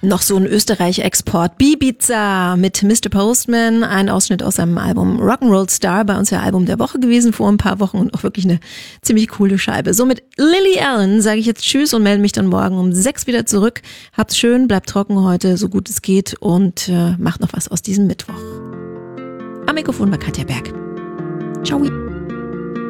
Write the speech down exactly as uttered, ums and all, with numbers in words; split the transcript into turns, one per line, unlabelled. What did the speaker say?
Noch so ein Österreich-Export. Bibiza mit Mister Postman, ein Ausschnitt aus seinem Album Rock'n'Roll Star, bei uns ja Album der Woche gewesen vor ein paar Wochen und auch wirklich eine ziemlich coole Scheibe. So mit Lily Allen sage ich jetzt Tschüss und melde mich dann morgen um sechs wieder zurück. Habt's schön, bleibt trocken heute, so gut es geht und äh, macht noch was aus diesem Mittwoch. Am Mikrofon war Katja Berg. Ciao.